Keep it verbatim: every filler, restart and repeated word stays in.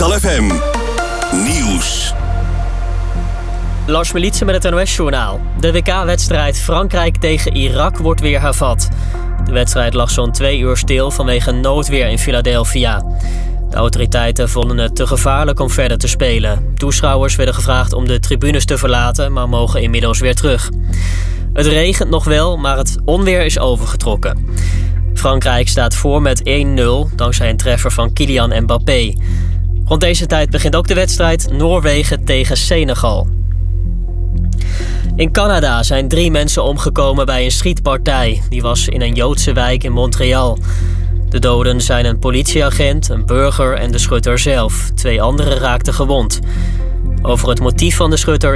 Total F M Nieuws. Lars Militsen met het N O S-journaal. De W K-wedstrijd Frankrijk tegen Irak wordt weer hervat. De wedstrijd lag zo'n twee uur stil vanwege noodweer in Philadelphia. De autoriteiten vonden het te gevaarlijk om verder te spelen. Toeschouwers werden gevraagd om de tribunes te verlaten, maar mogen inmiddels weer terug. Het regent nog wel, maar het onweer is overgetrokken. Frankrijk staat voor met één nul, dankzij een treffer van Kylian Mbappé. Rond deze tijd begint ook de wedstrijd Noorwegen tegen Senegal. In Canada zijn drie mensen omgekomen bij een schietpartij. Die was in een Joodse wijk in Montreal. De doden zijn een politieagent, een burger en de schutter zelf. Twee anderen raakten gewond. Over het motief van de schutter